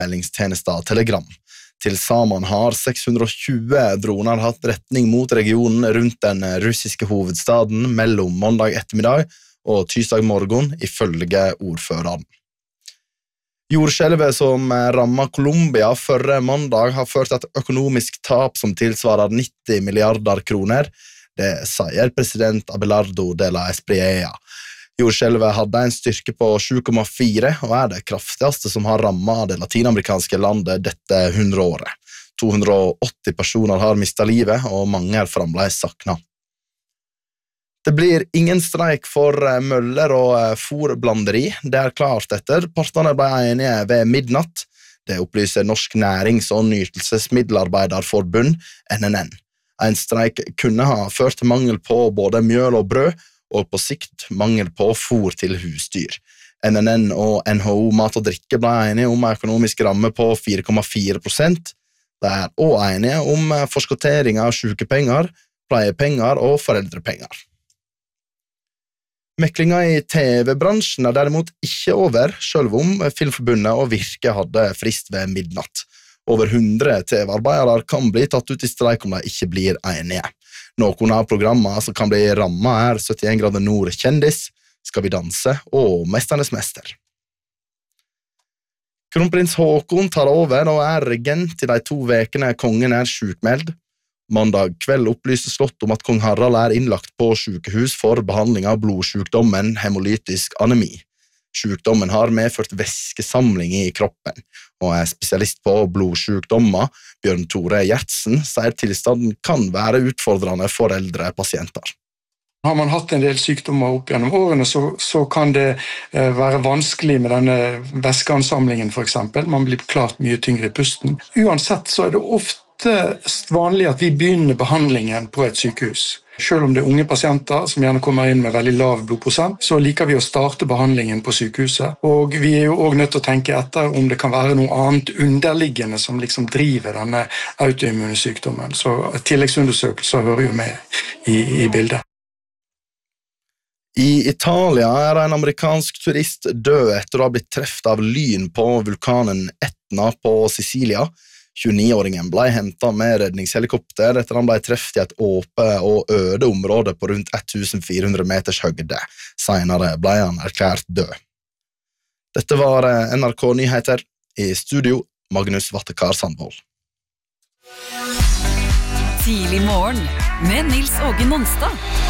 meldingstjenester Telegram. Til sammen har 620 droner hatt retning mot regionen rundt den russiske hovedstaden mellom mandag ettermiddag og tirsdag morgen, ifølge ordføreren. Jordskjelvet som rammet Colombia forrige mandag har ført et økonomisk tap som tilsvarer 90 milliarder kroner. Det sier president Abelardo de la Espriella. Jordskjelvet hadde en styrke på 7,4 og det kraftigste som har rammet det latinamerikanske landet dette 100-året. 280 personer har mistet livet, og mange fremdeles savnet. Det blir ingen streik for møller og fôrblanderi. Det klart etter. Partene ble enige ved midnatt. Det opplyser Norsk Nærings- og Nytelsesmiddelarbeiderforbund, NNN. En streik kunne ha ført til mangel på både mjøl og brød, og på sikt mangel på fôr til husdyr. NNN og NHO Mat og Drikke ble enige om en økonomisk ramme på 4,4%. De også enige om forskottering av sykepenger, pleiepenger og foreldrepenger. Meklinga i TV-bransjen derimot ikke over, selv om Filmforbundet og Virke hadde frist ved midnatt. Over 100 TV-arbeidere kan bli tatt ut i streik om de ikke blir enige. Noen av programmene som kan bli rammet 71 grader nord kjendis, Skal vi danse og Mesternes mester. Kronprins Håkon tar over og regent i de 2 vekene kongen sjukmeld. Mandag kveld opplyste slott om at kong Harald innlagt på sykehus for behandling av blodsjukdommen hemolytisk anemi. Sjukdommen har medført væskesamling i kroppen, og spesialist på blodsjukdommer, Bjørn Tore Gjertsen, sier tilstanden kan være utfordrende for eldre pasienter. Har man hatt en del sykdommer opp gjennom årene, så kan det være vanskelig med denne væskeansamlingen for eksempel. Man blir klart mye tyngre i pusten. Uansett så det ofte vanlig at vi begynner behandlingen på et sykehus. Selv om det unge pasienter som gjerne kommer inn med veldig lav blodprosent, så liker vi å starte behandlingen på sykehuset. Og vi jo også nødt til å tenke etter om det kan være noe annet underliggende som liksom driver denne autoimmune sykdommen. Så tilleggsundersøkelser hører jo med i bildet. I Italia en amerikansk turist død etter å ha blitt treft av lyn på vulkanen Etna på Sicilia. 29-åringen ble hentet med redningshelikopter etter han ble treft i et åpent og øde område på rundt 1400 meters høgde. Senere ble han erklært død. Dette var NRK Nyheter. I studio, Magnus Vattekar Sandvold. Tidlig morgen med Nils Åge Nonstad.